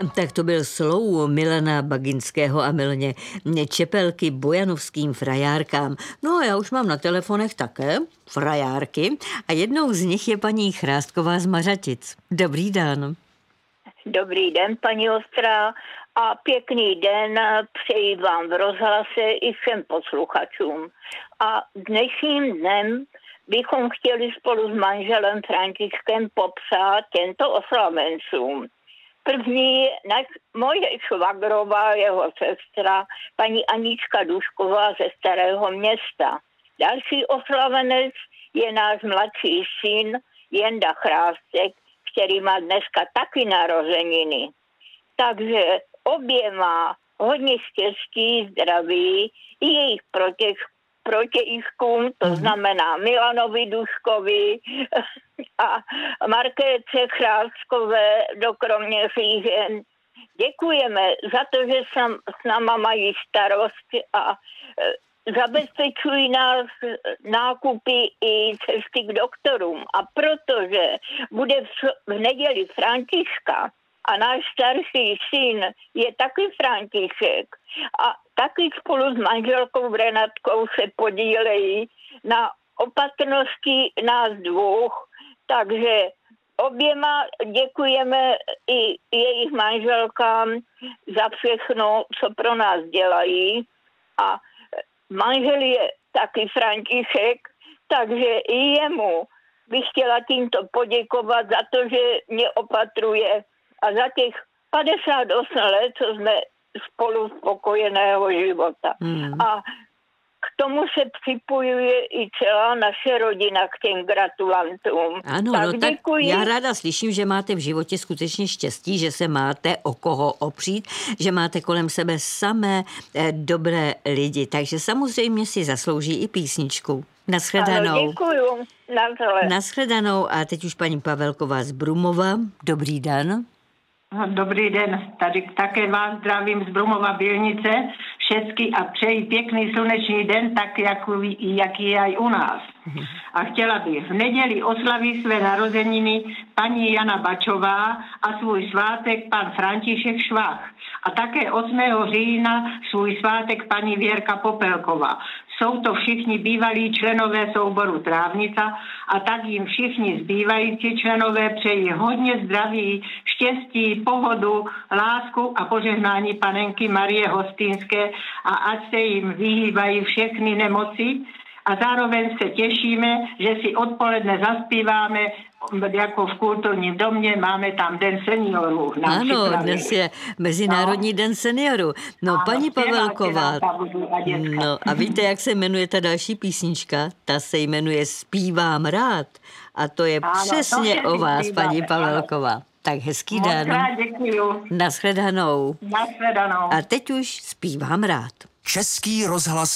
Tak to byl slou Milana Baginského a Mileně Čepelky bojanovským frajárkám. No a já už mám na telefonech také frajárky a jednou z nich je paní Chrástková z Mařatic. Dobrý den. Dobrý den, paní Ostrá, a pěkný den přeji vám v rozhlase i všem posluchačům. A dnešním dnem bychom chtěli spolu s manželem Františkem popřát těmto oslavencům. První moje švagrová, jeho sestra, paní Anička Dušková ze Starého Města. Další oslavenec je náš mladší syn Jenda Chrástek, který má dneska taky narozeniny. Takže oběma hodně štěstí, zdraví i jejich protějškům, to znamená Milanovi Duškovi a Markétce Chráskové do Kroměříže. Děkujeme za to, že s náma mají starost a zabezpečují nás nákupy i cesty k doktorům. A protože bude v neděli Františka a náš starší syn je taky František a taky spolu s manželkou Renatkou se podílejí na opatrnosti nás dvou, takže oběma děkujeme i jejich manželkám za všechno, co pro nás dělají. A manžel je taky František, takže i jemu bych chtěla tímto poděkovat za to, že mě opatruje a za těch 58 let, co jsme spolu spokojeného života. A k tomu se připojuje i celá naše rodina k těm gratulantům. Ano, tak já ráda slyším, že máte v životě skutečně štěstí, že se máte o koho opřít, že máte kolem sebe samé dobré lidi, takže samozřejmě si zaslouží i písničku. Naschledanou. Ano, děkuju. Naschledanou a teď už paní Pavelková z Brumova. Dobrý den. Dobrý den, tady také vás zdravím z Brumova Bělnice, všecky a přeji pěkný slunečný den, tak jaký je i u nás. A chtěla bych v neděli oslaví své narozeniny paní Jana Bačová a svůj svátek pan František Švach. A také 8. října svůj svátek paní Věrka Popelková. Jsou to všichni bývalí členové souboru Trávnica a tak jim všichni zbývající členové přeji hodně zdraví, štěstí, pohodu, lásku a požehnání panenky Marie Hostýnské a ať se jim vyhýbají všechny nemoci. A zároveň se těšíme, že si odpoledne zaspíváme jako v kulturním domě, máme tam Den seniorů. Ano, dnes je Mezinárodní den seniorů. No, ano, paní Pavelková, no a víte, jak se jmenuje ta další písnička? Ta se jmenuje Zpívám rád. A to je přesně o vás, paní Pavelková. Tak hezký den. Děkuju. Naschledanou. Naschledanou. A teď už Zpívám rád. Český rozhlas